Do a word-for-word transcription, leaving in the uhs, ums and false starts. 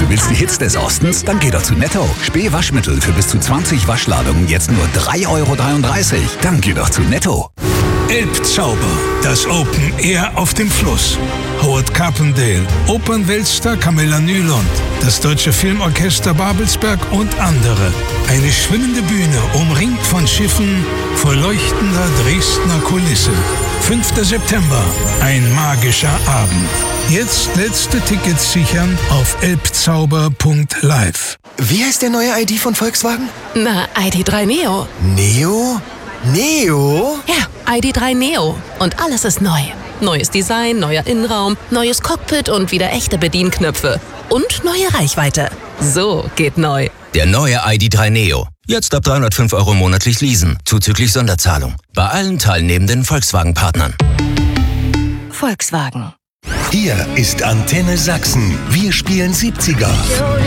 Willst die Hits des Ostens? Dann geh doch zu Netto. Spee Waschmittel für bis zu zwanzig Waschladungen jetzt nur drei Euro dreiunddreißig. Dann geh doch zu Netto. Elbzauber, das Open Air auf dem Fluss. Howard Carpendale, Opernweltstar Camilla Nylund, das Deutsche Filmorchester Babelsberg und andere. Eine schwimmende Bühne, umringt von Schiffen, vor leuchtender Dresdner Kulisse. fünfter September, ein magischer Abend. Jetzt letzte Tickets sichern auf elbzauber punkt live. Wie heißt der neue I D von Volkswagen? Na, I D drei Neo. Neo? Neo? Ja, I D drei Neo. Und alles ist neu. Neues Design, neuer Innenraum, neues Cockpit und wieder echte Bedienknöpfe. Und neue Reichweite. So geht neu. Der neue I D drei Neo. Jetzt ab dreihundertfünf Euro monatlich leasen, zuzüglich Sonderzahlung. Bei allen teilnehmenden Volkswagen-Partnern. Volkswagen. Hier ist Antenne Sachsen. Wir spielen siebziger.